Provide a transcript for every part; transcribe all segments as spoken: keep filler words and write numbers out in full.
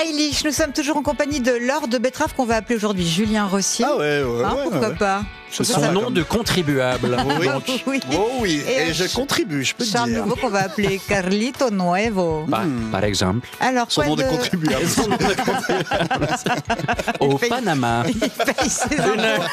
Eilish, nous sommes toujours en compagnie de Laure de Betrave qu'on va appeler aujourd'hui Julien Rossier. Ah ouais, ouais, hein, ouais, pourquoi ouais. pas C'est son nom de contribuable. Oui, Oui. oh oui. Et, Et, euh, je contribue, je peux te Charles dire. Nouveau qu'on va appeler Carlito Nuevo. Par, par exemple, Alors, Son quoi nom de de... contribuable. au paye- Panama. Il paye ses impôts.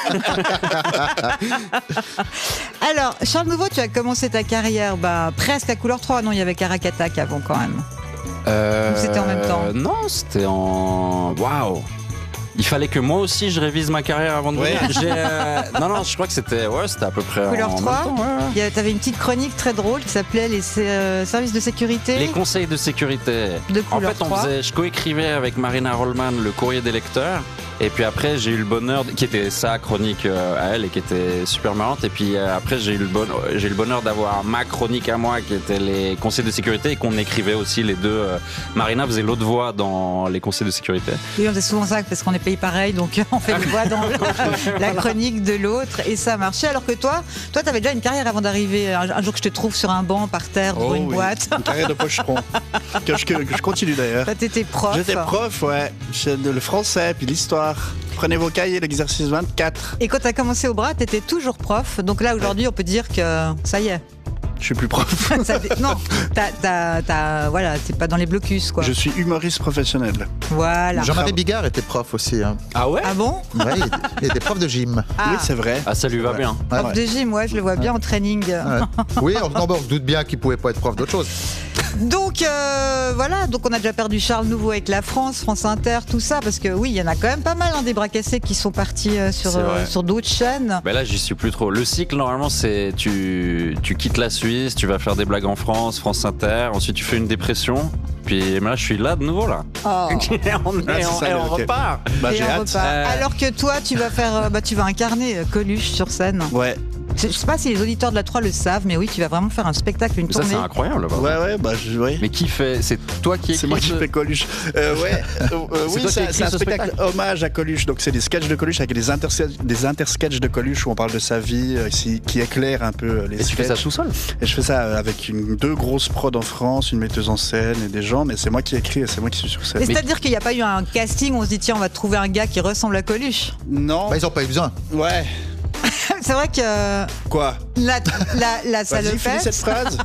Alors, Charles Nouveau, tu as commencé ta carrière bah, presque à couleur trois. Non, il y avait Caracatak avant quand même. Euh, Ou c'était en même temps? Non, c'était en. Waouh! Il fallait que moi aussi je révise ma carrière avant de Ouais. venir. J'ai, euh, Non, non, je crois que c'était, ouais, c'était à peu près. Couleur en même trois. temps, ouais. Tu avais une petite chronique très drôle qui s'appelait les euh, services de sécurité Les conseils de sécurité. de En couleur fait, on trois. faisait, je coécrivais avec Marina Rollman le courrier des lecteurs. Et puis après, j'ai eu le bonheur, de- qui était sa chronique euh, à elle et qui était super marrante. Et puis euh, après, j'ai eu le bon, j'ai eu le bonheur d'avoir ma chronique à moi, qui était les conseils de sécurité, et qu'on écrivait aussi les deux. euh, Marina faisait l'autre voix dans les conseils de sécurité. Oui, on faisait souvent ça parce qu'on est payé pareil, donc on fait une voix dans la, la chronique de l'autre et ça marchait. Alors que toi, toi, t'avais déjà une carrière avant d'arriver. Un, un jour que je te trouve sur un banc par terre devant Oh une oui. boîte. Une carrière de pocheron. que, je, que je continue d'ailleurs. Toi, t'étais prof. J'étais prof, ouais. J'ai de- le français, puis l'histoire. Prenez vos cahiers, l'exercice vingt-quatre. Et quand t'as commencé au bras, t'étais toujours prof. Donc là, aujourd'hui, on peut dire que ça y est. Je suis plus prof. Ça dé- non, t'as, t'as, t'as- voilà, t'es pas dans les blocus, quoi. Je suis humoriste professionnel. Voilà. Jean-Marie Bigard était prof aussi. Hein. Ah ouais? Ah bon? Ouais, il, était, il était prof de gym. Ah, Oui, c'est vrai. Ah, ça lui va Ouais. bien. Ouais. prof de gym, ouais, je le vois bien en training. Ouais. Oui, on, non, bon, on se doute bien qu'il pouvait pas être prof d'autre chose. Donc euh, voilà, donc on a déjà perdu Charles Nouveau avec la France, France Inter, tout ça, parce que oui, il y en a quand même pas mal hein, des bras cassés qui sont partis euh, sur, C'est vrai. euh, sur d'autres chaînes. Ben là, j'y suis plus trop. Le cycle, normalement, c'est tu, tu quittes la Suisse, tu vas faire des blagues en France, France Inter, ensuite tu fais une dépression. Puis là, je suis là de nouveau, là. Oh. on est, Ah, c'est on, ça, et on ok. repart. Bah, Et j'ai on hâte. repart. Euh. Alors que toi, tu vas faire, euh, bah, tu vas incarner euh, Coluche sur scène. Ouais, Je je sais pas si les auditeurs de la trois le savent, mais oui, tu vas vraiment faire un spectacle, une Ça, tournée. c'est incroyable. là-bas. ouais, ouais, bah, je, ouais. Mais qui fait? C'est toi qui écris C'est moi qui ce- fais Coluche. Euh, ouais, euh, euh, C'est oui, toi qui c'est écris c'est un ce spectacle hommage à Coluche. Donc, c'est des sketchs de Coluche avec des, intersketchs, des intersketchs de Coluche où on parle de sa vie, euh, ici, qui éclaire un peu euh, les Et tu fais ça sketchs. tout seul? Et je fais ça euh, avec une, deux grosses prods en France, une metteuse en scène et des gens, mais c'est moi qui écris et c'est moi qui suis sur scène. Mais c'est-à-dire qu'il n'y a pas eu un casting où on se dit tiens, on va trouver un gars qui ressemble à Coluche. Non, Bah, ils ont pas eu besoin. ouais, C'est vrai que euh, quoi la, la, la Vas-y, finis salopette, cette phrase.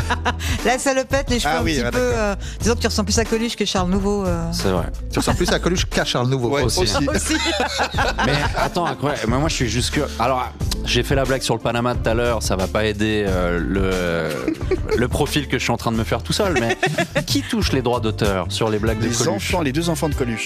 la salopette, les cheveux Ah un oui, petit ah, peu. d'accord. euh, disons que tu ressembles plus à Coluche que Charles Nouveau. euh. C'est vrai. Tu ressembles plus à Coluche qu'à Charles Nouveau. Ouais, aussi. aussi. Aussi. Mais attends, incroyable. Mais moi, je suis juste que. Alors, j'ai fait la blague sur le Panama tout à l'heure. Ça va pas aider euh, le le profil que je suis en train de me faire tout seul. Mais qui touche les droits d'auteur sur les blagues de Les Coluche? enfants, les deux enfants de Coluche.